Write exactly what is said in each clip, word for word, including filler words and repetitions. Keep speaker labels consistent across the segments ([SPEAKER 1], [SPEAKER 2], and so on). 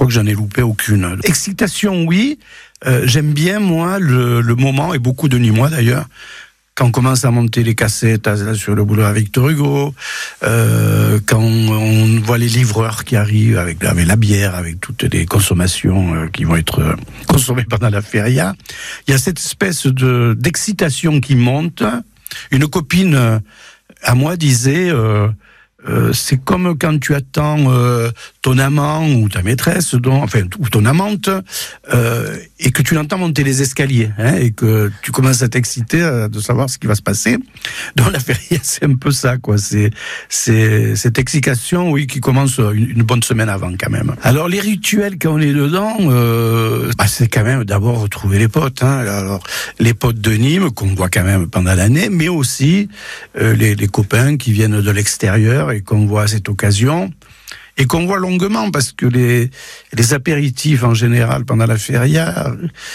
[SPEAKER 1] crois que j'en ai loupé aucune. Excitation, oui. Euh, j'aime bien, moi, le, le moment, et beaucoup de nuits, moi d'ailleurs, quand on commence à monter les cassettes là, sur le boulevard Victor Hugo, euh, quand on voit les livreurs qui arrivent avec, avec la bière, avec toutes les consommations euh, qui vont être euh, consommées pendant la feria, il y a cette espèce de d'excitation qui monte. Une copine euh, à moi disait... Euh, Euh, c'est comme quand tu attends euh, ton amant ou ta maîtresse, donc, enfin ou ton amante, euh, et que tu l'entends monter les escaliers, hein, et que tu commences à t'exciter euh, de savoir ce qui va se passer. Dans la feria, c'est un peu ça, quoi. C'est c'est cette excitation, oui, qui commence une, une bonne semaine avant, quand même. Alors les rituels quand on est dedans, euh, bah, c'est quand même d'abord retrouver les potes. Hein. Alors les potes de Nîmes qu'on voit quand même pendant l'année, mais aussi euh, les, les copains qui viennent de l'extérieur et qu'on voit à cette occasion, et qu'on voit longuement, parce que les, les apéritifs en général pendant la feria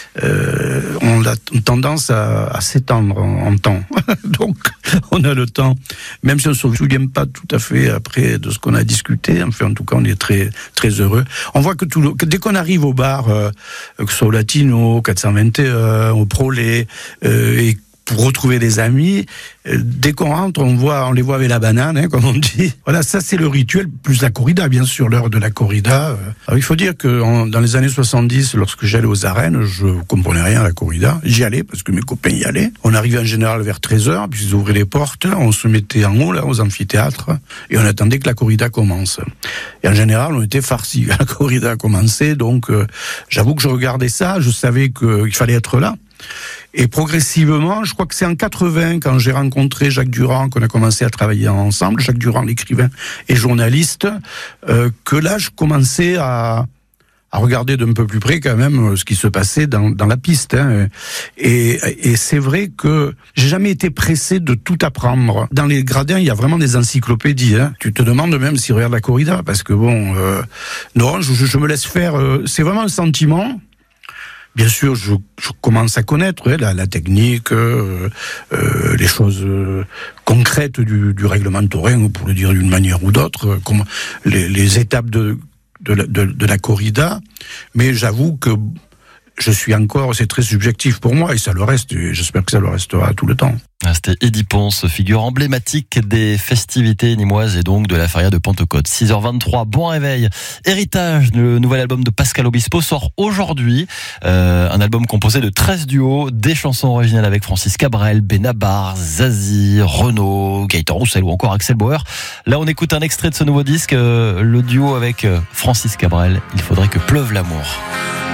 [SPEAKER 1] euh, ont la tendance à, à s'étendre en, en temps. Donc on a le temps, même si on ne se souvient pas tout à fait après de ce qu'on a discuté, enfin en tout cas on est très, très heureux. On voit que, tout le, que dès qu'on arrive au bar, euh, que ce soit au Latino, quatre cent vingt et un, au Prolet, euh, et pour retrouver des amis, euh, dès qu'on rentre, on voit, on les voit avec la banane, hein, comme on dit. Voilà, ça c'est le rituel, plus la corrida, bien sûr, l'heure de la corrida. Euh. Alors, il faut dire que en, dans les années soixante-dix, lorsque j'allais aux arènes, je comprenais rien à la corrida. J'y allais parce que mes copains y allaient. On arrivait en général vers treize heures, puis ils ouvraient les portes, on se mettait en haut, là, aux amphithéâtres, et on attendait que la corrida commence. Et en général, on était farcis. La corrida a commencé, donc euh, j'avoue que je regardais ça, je savais qu'il fallait être là. Et progressivement, je crois que c'est en quatre-vingts, quand j'ai rencontré Jacques Durand, qu'on a commencé à travailler ensemble, Jacques Durand, l'écrivain et journaliste, euh, que là, je commençais à, à regarder d'un peu plus près quand même ce qui se passait dans, dans la piste. Hein. Et, et c'est vrai que j'ai jamais été pressé de tout apprendre. Dans les gradins, il y a vraiment des encyclopédies. Hein. Tu te demandes même s'ils regardent la corrida, parce que bon, euh, non, je, je me laisse faire. Euh, c'est vraiment un sentiment. Bien sûr, je, je commence à connaître ouais, la, la technique, euh, euh, les choses euh, concrètes du, du règlement taurin, pour le dire d'une manière ou d'autre, euh, comme les, les étapes de, de, la, de, de la corrida. Mais j'avoue que je suis encore, c'est très subjectif pour moi, et ça le reste, et j'espère que ça le restera tout le temps.
[SPEAKER 2] C'était Eddy Ponce, figure emblématique des festivités nîmoises et donc de la feria de Pentecôte. six heures vingt-trois, bon réveil. Héritage, le nouvel album de Pascal Obispo sort aujourd'hui. Euh, un album composé de treize duos, des chansons originales avec Francis Cabrel, Benabar, Zazie, Renaud, Gaëtan Roussel ou encore Axel Bauer. Là, on écoute un extrait de ce nouveau disque, euh, le duo avec Francis Cabrel, Il faudrait que pleuve l'amour.